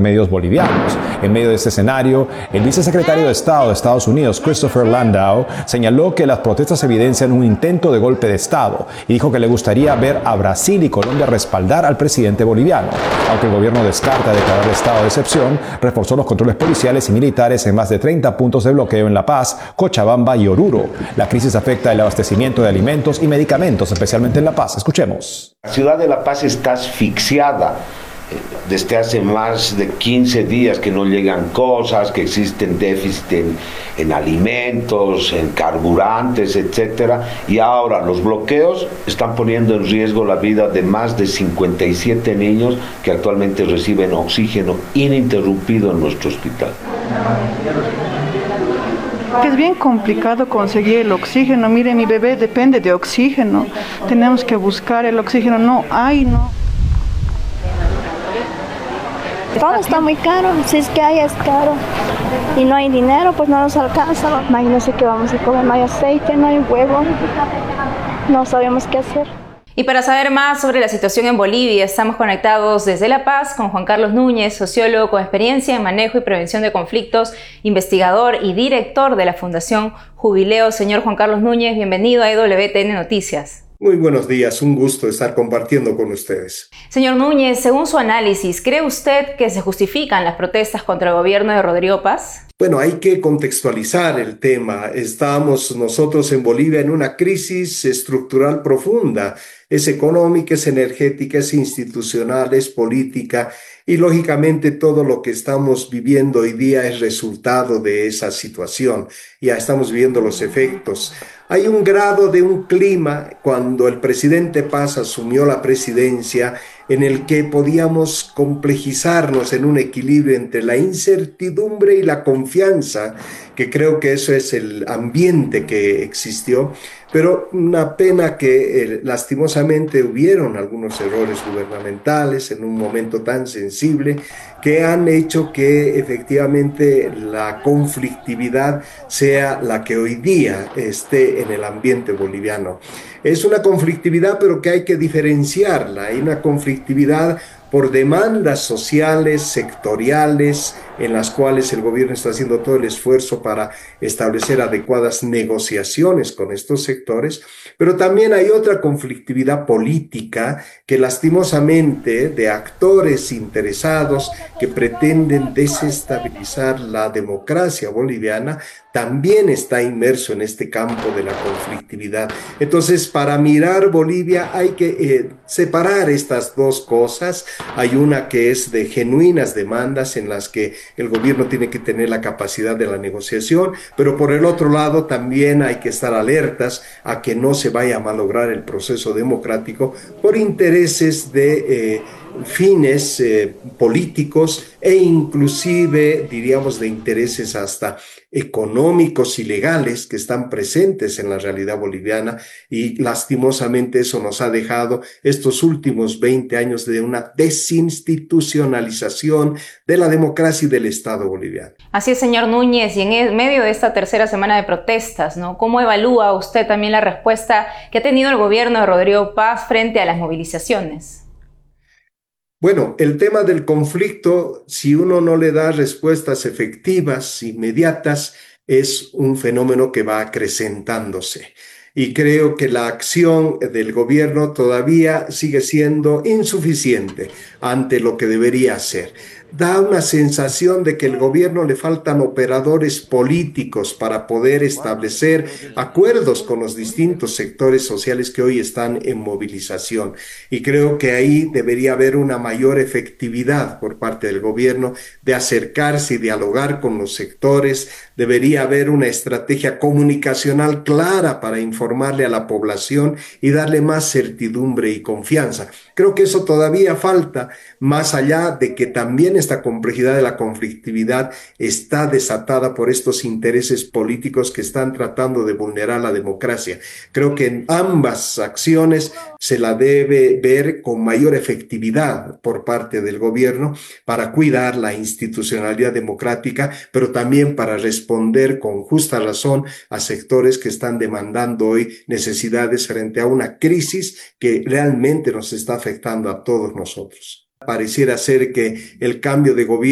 medios bolivianos. En medio de este escenario, el vicesecretario de Estado de Estados Unidos, Christopher Landau, señaló que las protestas evidencian un intento de golpe de Estado y dijo que le gustaría ver a Brasil y Colombia respaldar al presidente boliviano. Aunque el gobierno descarta declarar estado de excepción, reforzó los controles policiales y militares en más de 30 puntos de bloqueo en La Paz, Cochabamba y Oruro. La crisis afecta el abastecimiento de alimentos y medicamentos, especialmente en La Paz. Escuchemos. La ciudad de La Paz está asfixiada desde hace más de 15 días que no llegan cosas, que existen déficit en alimentos, en carburantes, etcétera, y ahora los bloqueos están poniendo en riesgo la vida de más de 57 niños que actualmente reciben oxígeno ininterrumpido en nuestro hospital. Es bien complicado conseguir el oxígeno. Mire, mi bebé depende de oxígeno. Tenemos que buscar el oxígeno. No hay, no. Todo está muy caro, si es que hay es caro y no hay dinero, pues no nos alcanza. Imagínense que vamos a comer, no hay aceite, no hay huevo, no sabemos qué hacer. Y para saber más sobre la situación en Bolivia, estamos conectados desde La Paz con Juan Carlos Núñez, sociólogo con experiencia en manejo y prevención de conflictos, investigador y director de la Fundación Jubileo. Señor Juan Carlos Núñez, bienvenido a EWTN Noticias. Muy buenos días, un gusto estar compartiendo con ustedes. Señor Núñez, según su análisis, ¿cree usted que se justifican las protestas contra el gobierno de Rodrigo Paz? Bueno, hay que contextualizar el tema. Estamos nosotros en Bolivia en una crisis estructural profunda. Es económica, es energética, es institucional, es política y lógicamente todo lo que estamos viviendo hoy día es resultado de esa situación. Ya estamos viendo los efectos. Hay un grado de un clima cuando el presidente Paz asumió la presidencia en el que podíamos complejizarnos en un equilibrio entre la incertidumbre y la confianza, que creo que eso es el ambiente que existió, pero una pena que lastimosamente hubieron algunos errores gubernamentales en un momento tan sensible que han hecho que efectivamente la conflictividad sea la que hoy día esté en el ambiente boliviano. Es una conflictividad, pero que hay que diferenciarla. Hay una conflictividad por demandas sociales, sectoriales, en las cuales el gobierno está haciendo todo el esfuerzo para establecer adecuadas negociaciones con estos sectores, pero también hay otra conflictividad política que lastimosamente de actores interesados que pretenden desestabilizar la democracia boliviana, también está inmerso en este campo de la conflictividad. Entonces, para mirar Bolivia hay que separar estas dos cosas. Hay una que es de genuinas demandas en las que el gobierno tiene que tener la capacidad de la negociación, pero por el otro lado también hay que estar alertas a que no se vaya a malograr el proceso democrático por intereses de fines políticos e inclusive, diríamos, de intereses hasta económicos y legales que están presentes en la realidad boliviana, y lastimosamente eso nos ha dejado estos últimos 20 años de una desinstitucionalización de la democracia y del Estado boliviano. Así es, señor Núñez, y en medio de esta tercera semana de protestas, ¿no? ¿Cómo evalúa usted también la respuesta que ha tenido el gobierno de Rodrigo Paz frente a las movilizaciones? Bueno, el tema del conflicto, si uno no le da respuestas efectivas, inmediatas, es un fenómeno que va acrecentándose. Y creo que la acción del gobierno todavía sigue siendo insuficiente ante lo que debería hacer. Da una sensación de que al gobierno le faltan operadores políticos para poder establecer acuerdos con los distintos sectores sociales que hoy están en movilización. Y creo que ahí debería haber una mayor efectividad por parte del gobierno de acercarse y dialogar con los sectores. Debería haber una estrategia comunicacional clara para informarle a la población y darle más certidumbre y confianza. Creo que eso todavía falta, más allá de que también esta complejidad de la conflictividad está desatada por estos intereses políticos que están tratando de vulnerar la democracia. Creo que en ambas acciones se la debe ver con mayor efectividad por parte del gobierno para cuidar la institucionalidad democrática, pero también para responder con justa razón a sectores que están demandando hoy necesidades frente a una crisis que realmente nos está afectando a todos nosotros. Pareciera ser que el cambio de gobierno